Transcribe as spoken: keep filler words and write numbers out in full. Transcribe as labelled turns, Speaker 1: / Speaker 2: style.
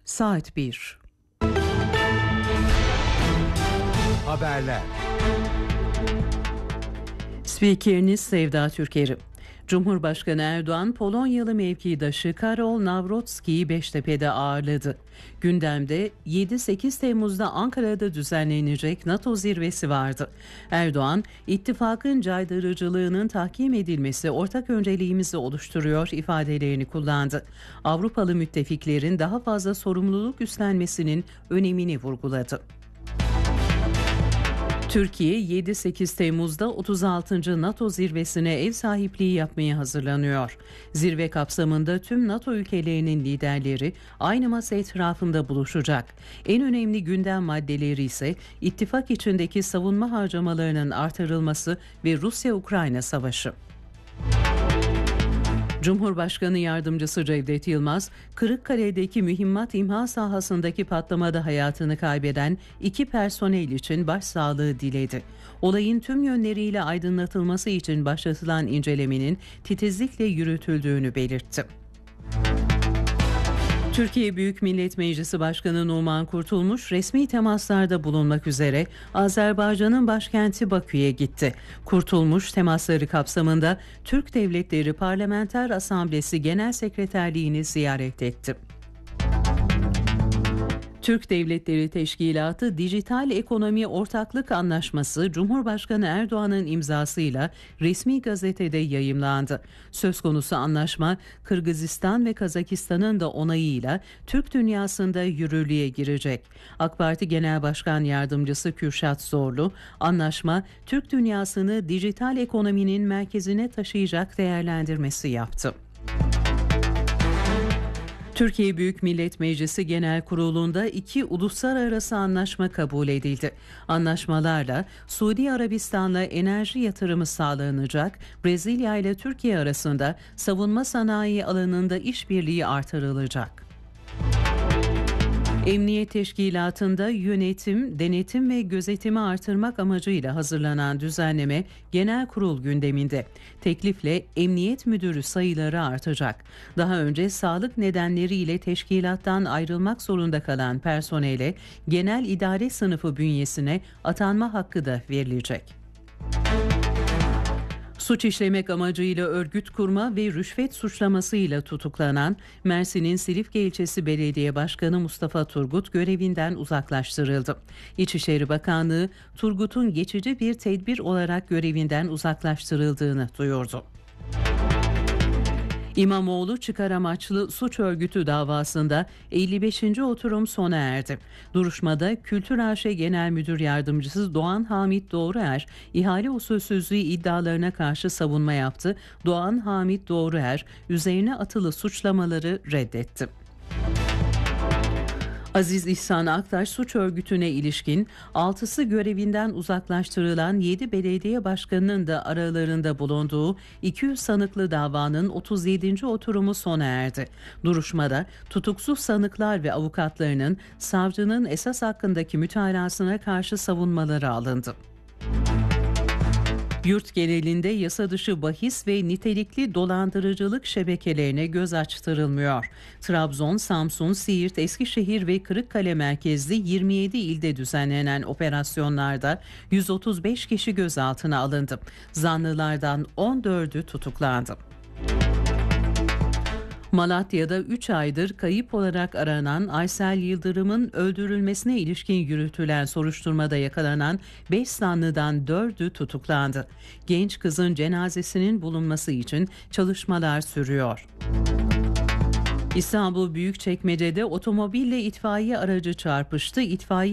Speaker 1: Saat bir.
Speaker 2: Haberler.
Speaker 1: Spikeriniz Sevda Türkeri. Cumhurbaşkanı Erdoğan, Polonyalı mevkidaşı Karol Nawrocki'yi Beştepe'de ağırladı. Gündemde yedi sekiz Temmuz'da Ankara'da düzenlenecek NATO zirvesi vardı. Erdoğan, ittifakın caydırıcılığının tahkim edilmesi ortak önceliğimizi oluşturuyor ifadelerini kullandı. Avrupalı müttefiklerin daha fazla sorumluluk üstlenmesinin önemini vurguladı. Türkiye yedi sekiz Temmuz'da otuz altıncı NATO zirvesine ev sahipliği yapmaya hazırlanıyor. Zirve kapsamında tüm NATO ülkelerinin liderleri aynı masa etrafında buluşacak. En önemli gündem maddeleri ise ittifak içindeki savunma harcamalarının artırılması ve Rusya-Ukrayna savaşı. Cumhurbaşkanı Yardımcısı Cevdet Yılmaz, Kırıkkale'deki mühimmat imha sahasındaki patlamada hayatını kaybeden iki personel için başsağlığı diledi. Olayın tüm yönleriyle aydınlatılması için başlatılan incelemenin titizlikle yürütüldüğünü belirtti. Türkiye Büyük Millet Meclisi Başkanı Numan Kurtulmuş resmi temaslarda bulunmak üzere Azerbaycan'ın başkenti Bakü'ye gitti. Kurtulmuş temasları kapsamında Türk Devletleri Parlamenter Asamblesi Genel Sekreterliğini ziyaret etti. Türk Devletleri Teşkilatı Dijital Ekonomi Ortaklık Anlaşması Cumhurbaşkanı Erdoğan'ın imzasıyla resmi gazetede yayımlandı. Söz konusu anlaşma Kırgızistan ve Kazakistan'ın da onayıyla Türk dünyasında yürürlüğe girecek. AK Parti Genel Başkan Yardımcısı Kürşat Zorlu, anlaşma Türk dünyasını dijital ekonominin merkezine taşıyacak değerlendirmesi yaptı. Türkiye Büyük Millet Meclisi Genel Kurulu'nda iki uluslararası anlaşma kabul edildi. Anlaşmalarla Suudi Arabistan'la enerji yatırımı sağlanacak, Brezilya ile Türkiye arasında savunma sanayi alanında işbirliği artırılacak. Emniyet Teşkilatı'nda yönetim, denetim ve gözetimi artırmak amacıyla hazırlanan düzenleme genel kurul gündeminde. Teklifle emniyet müdürü sayıları artacak. Daha önce sağlık nedenleriyle teşkilattan ayrılmak zorunda kalan personele genel idare sınıfı bünyesine atanma hakkı da verilecek. Suç işlemek amacıyla örgüt kurma ve rüşvet suçlamasıyla tutuklanan Mersin'in Silifke ilçesi belediye başkanı Mustafa Turgut görevinden uzaklaştırıldı. İçişleri Bakanlığı Turgut'un geçici bir tedbir olarak görevinden uzaklaştırıldığını duyurdu. İmamoğlu çıkar amaçlı suç örgütü davasında elli beşinci oturum sona erdi. Duruşmada Kültür A Ş Genel Müdür Yardımcısı Doğan Hamit Doğruer, ihale usulsüzlüğü iddialarına karşı savunma yaptı. Doğan Hamit Doğruer, üzerine atılı suçlamaları reddetti. Aziz İhsan Aktaş suç örgütüne ilişkin altısı görevinden uzaklaştırılan yedi belediye başkanının da aralarında bulunduğu iki yüz sanıklı davanın otuz yedinci oturumu sona erdi. Duruşmada tutuksuz sanıklar ve avukatlarının savcının esas hakkındaki mütalasına karşı savunmaları alındı. Yurt genelinde yasa dışı bahis ve nitelikli dolandırıcılık şebekelerine göz açtırılmıyor. Trabzon, Samsun, Siirt, Eskişehir ve Kırıkkale merkezli yirmi yedi ilde düzenlenen operasyonlarda yüz otuz beş kişi gözaltına alındı. Zanlılardan on dördü tutuklandı. Malatya'da üç aydır kayıp olarak aranan Aysel Yıldırım'ın öldürülmesine ilişkin yürütülen soruşturmada yakalanan beş zanlıdan dördü tutuklandı. Genç kızın cenazesinin bulunması için çalışmalar sürüyor. İstanbul Büyükçekmece'de otomobille itfaiye aracı çarpıştı. İtfaiye